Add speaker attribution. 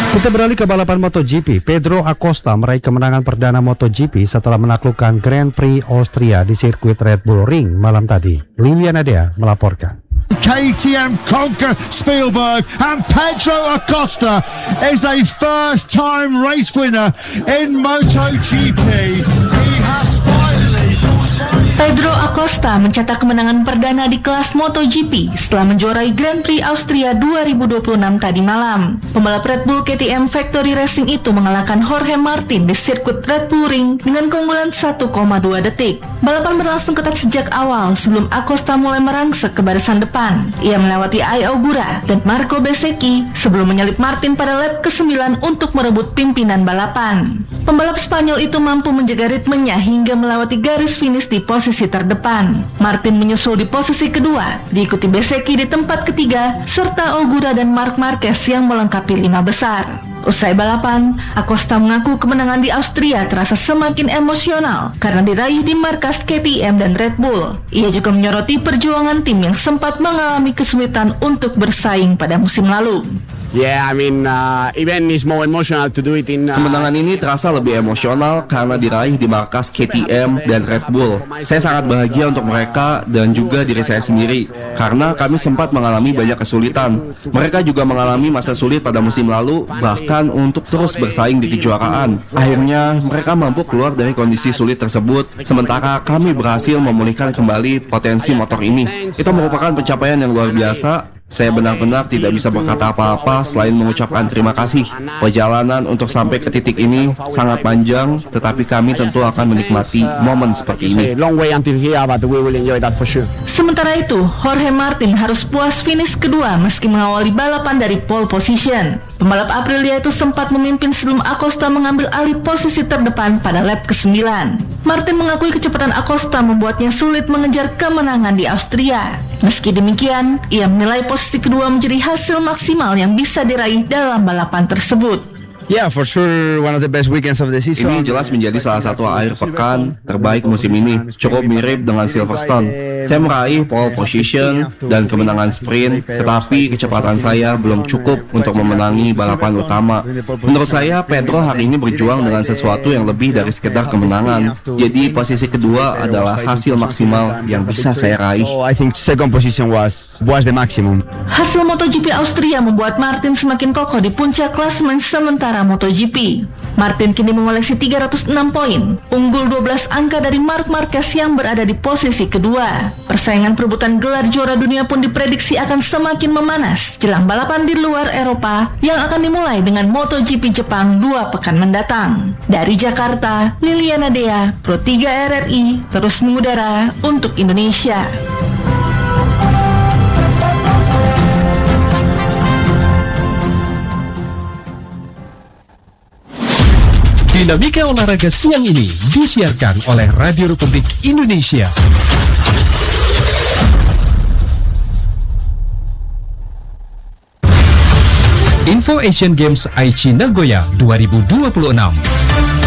Speaker 1: Kita beralih ke balapan MotoGP. Pedro Acosta meraih kemenangan perdana MotoGP setelah menaklukkan Grand Prix Austria di sirkuit Red Bull Ring malam tadi. Liliana Dea melaporkan.
Speaker 2: KTM conquer Spielberg, and Pedro Acosta is a first-time race winner in MotoGP. He has finally...
Speaker 3: Pedro Acosta mencetak kemenangan perdana di kelas MotoGP setelah menjuarai Grand Prix Austria 2026 tadi malam. Pembalap Red Bull KTM Factory Racing itu mengalahkan Jorge Martin di sirkuit Red Bull Ring dengan keunggulan 1,2 detik. Balapan berlangsung ketat sejak awal sebelum Acosta mulai merangsek ke barisan depan. Ia melewati Ai Ogura dan Marco Bezzecchi sebelum menyalip Martin pada lap ke-9 untuk merebut pimpinan balapan. Pembalap Spanyol itu mampu menjaga ritmenya hingga melewati garis finish di posisi terdepan. Martin menyusul di posisi kedua, diikuti Bezzecchi di tempat ketiga, serta Ogura dan Marc Marquez yang melengkapi 5 besar. Usai balapan, Acosta mengaku kemenangan di Austria terasa semakin emosional karena diraih di markas KTM dan Red Bull. Ia juga menyoroti perjuangan tim yang sempat mengalami kesulitan untuk bersaing pada musim lalu.
Speaker 4: Even is more emotional to do it in.
Speaker 5: Kemenangan ini terasa lebih emosional karena diraih di markas KTM dan Red Bull. Saya sangat bahagia untuk mereka dan juga diri saya sendiri karena kami sempat mengalami banyak kesulitan. Mereka juga mengalami masa sulit pada musim lalu, bahkan untuk terus bersaing di kejuaraan. Akhirnya mereka mampu keluar dari kondisi sulit tersebut, sementara kami berhasil memulihkan kembali potensi motor ini. Itu merupakan pencapaian yang luar biasa. Saya benar-benar tidak bisa berkata apa-apa selain mengucapkan terima kasih. Perjalanan untuk sampai ke titik ini sangat panjang, tetapi kami tentu akan menikmati momen seperti ini.
Speaker 3: Sementara itu, Jorge Martin harus puas finish kedua meski mengawali balapan dari pole position. Pembalap Aprilia itu sempat memimpin sebelum Acosta mengambil alih posisi terdepan pada lap ke-9. Martin mengakui kecepatan Acosta membuatnya sulit mengejar kemenangan di Austria. Meski demikian, ia menilai posisi kedua menjadi hasil maksimal yang bisa diraih dalam balapan tersebut.
Speaker 4: For sure one of the best weekends of the season.
Speaker 5: Ini jelas menjadi salah satu akhir pekan terbaik musim ini. Cukup mirip dengan Silverstone. Saya meraih pole position dan kemenangan sprint, tetapi kecepatan saya belum cukup untuk memenangi balapan utama. Menurut saya, Pedro hari ini berjuang dengan sesuatu yang lebih dari sekedar kemenangan. Jadi posisi kedua adalah hasil maksimal yang bisa saya raih.
Speaker 4: I think second position was the maximum.
Speaker 3: Hasil MotoGP Austria membuat Martin semakin kokoh di puncak klasemen sementara MotoGP. Martin kini mengoleksi 306 poin, unggul 12 angka dari Marc Marquez yang berada di posisi kedua. Persaingan perebutan gelar juara dunia pun diprediksi akan semakin memanas jelang balapan di luar Eropa yang akan dimulai dengan MotoGP Jepang 2 pekan mendatang. Dari Jakarta, Liliana Dea, Pro 3 RRI, terus mengudara untuk Indonesia.
Speaker 6: Dinamika olahraga siang ini disiarkan oleh Radio Republik Indonesia. Info Asian Games Aichi Nagoya 2026.